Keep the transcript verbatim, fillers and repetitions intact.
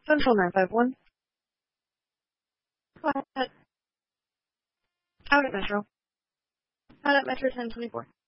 Central nine five one. Go ahead. Out at Metro. Out at Metro ten twenty-four.